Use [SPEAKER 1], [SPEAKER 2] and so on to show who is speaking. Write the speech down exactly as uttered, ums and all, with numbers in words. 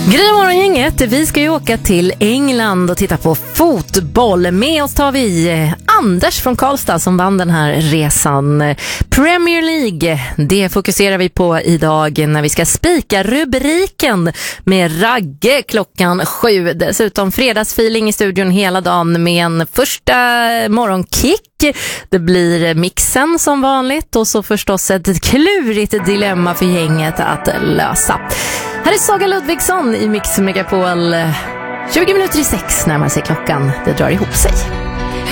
[SPEAKER 1] Grymmorgänget, vi ska ju åka till England och titta på fotboll. Med oss tar vi Anders från Karlstad som vann den här resan. Premier League, det fokuserar vi på idag när vi ska spika rubriken med Ragge klockan sju. Dessutom fredagsfeeling i studion hela dagen med en första morgonkick. Det blir mixen som vanligt och så förstås ett klurigt dilemma för gänget att lösa. Här är Saga Ludvigsson i Mix Megapol. tjugo minuter i sex närmar sig klockan. Det drar ihop sig.